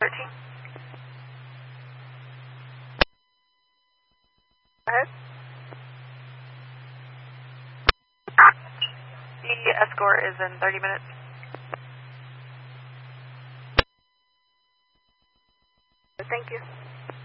13. Go ahead. The escort is in 30 minutes. Thank you.